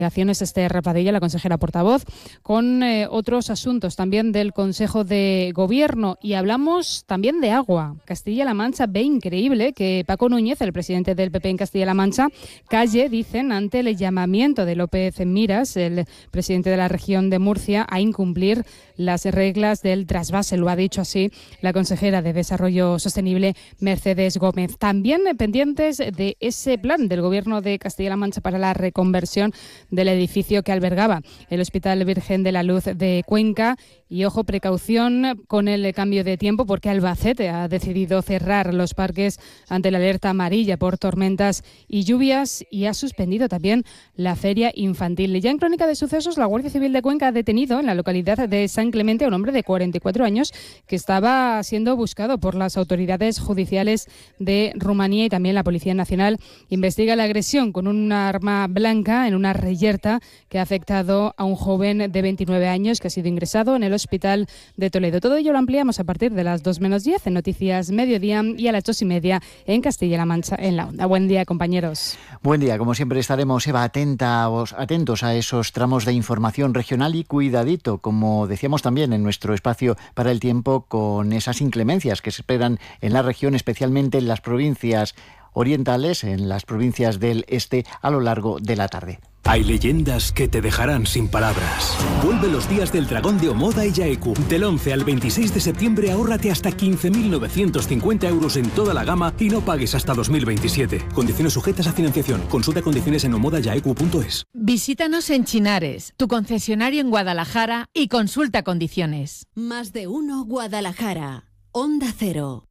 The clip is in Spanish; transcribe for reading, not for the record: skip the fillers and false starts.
Esther Padilla, la consejera portavoz, con otros asuntos también del Consejo de Gobierno. Y hablamos también de agua. Castilla-La Mancha ve increíble que Paco Núñez, el presidente del PP en Castilla-La Mancha, calle, dicen, ante el llamamiento de López Miras, el presidente de la región de Murcia, a incumplir las reglas del trasvase. Lo ha dicho así la consejera de Desarrollo Sostenible, Mercedes Gómez. También pendientes de ese plan del Gobierno de Castilla-La Mancha para la reconversión del edificio que albergaba el Hospital Virgen de la Luz de Cuenca. Y ojo, precaución con el cambio de tiempo, porque Albacete ha decidido cerrar los parques ante la alerta amarilla por tormentas y lluvias, y ha suspendido también la feria infantil. Ya en Crónica de Sucesos, la Guardia Civil de Cuenca ha detenido en la localidad de San Clemente a un hombre de 44 años que estaba siendo buscado por las autoridades judiciales de Rumanía, y también la Policía Nacional investiga la agresión con un arma blanca en una reyerta que ha afectado a un joven de 29 años que ha sido ingresado en el Hospital de Toledo. Todo ello lo ampliamos a partir de las 2 menos 10 en Noticias Mediodía y a las 2:30 en Castilla-La Mancha en la Onda. Buen día, compañeros. Buen día. Como siempre estaremos, Eva, atentos a esos tramos de información regional y cuidadito, como decíamos también en nuestro espacio para el tiempo, con esas inclemencias que se esperan en la región, especialmente en las provincias orientales, en las provincias del este, a lo largo de la tarde. Hay leyendas que te dejarán sin palabras. Vuelve los días del dragón de Omoda y Yaeku. Del 11 al 26 de septiembre ahórrate hasta 15.950 euros en toda la gama y no pagues hasta 2027. Condiciones sujetas a financiación. Consulta condiciones en omodayaeku.es. Visítanos en Chinares, tu concesionario en Guadalajara, y consulta condiciones. Más de uno Guadalajara. Onda Cero.